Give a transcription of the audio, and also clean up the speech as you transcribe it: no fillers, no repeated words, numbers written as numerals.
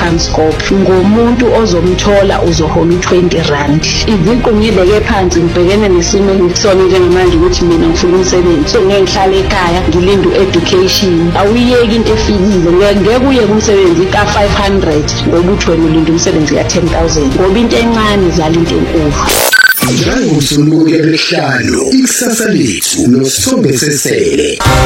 Transcorp. Ngomuntu ozomthola uzohola u-R20. Iziqu ngibeke phansi ngibhekene nesimo engisona njengamanje ukuthi mina ngifuna umsebenzi. So ngeke ngihlale ekhaya ngilinde u-education. Awuyeki into efikile. Ngeke uye kumsebenzi ka-500 ngoba uthi wena ulinda umsebenzi ka-10,000. Ngoba into encane izala into enkulu. Njalo ngomsombuluko lesihlanu, ikusasa lethu noSithombe Sesele.